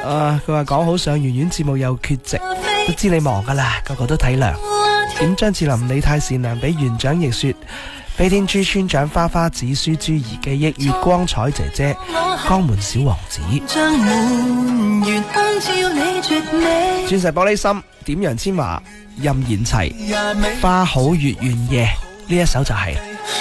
佢話講好上圓圓節目又缺席，都知你忙噶啦，個個都體諒。點張智霖你太善良，俾園長亦說，飛天豬村長花花子書珠兒記憶，月光彩姐姐江門小王子，鑽石玻璃心點楊千嬅任賢齊花好月圓夜呢一首就係